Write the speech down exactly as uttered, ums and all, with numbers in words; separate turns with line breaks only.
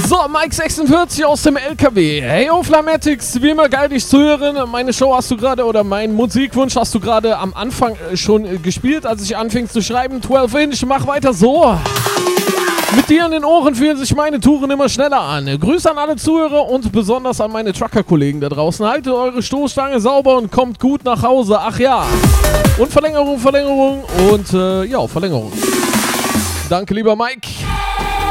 So, Mike sechsundvierzig aus dem L K W. Hey, oh Flamatics, wie immer geil, dich zu hören. Meine Show hast du gerade, oder meinen Musikwunsch hast du gerade am Anfang schon äh, gespielt, als ich anfing zu schreiben. zwölf Inch, mach weiter so. Mit dir in den Ohren fühlen sich meine Touren immer schneller an. Grüße an alle Zuhörer und besonders an meine Trucker-Kollegen da draußen. Haltet eure Stoßstange sauber und kommt gut nach Hause. Ach ja. Und Verlängerung, Verlängerung und äh, ja, Verlängerung. Danke, lieber Mike.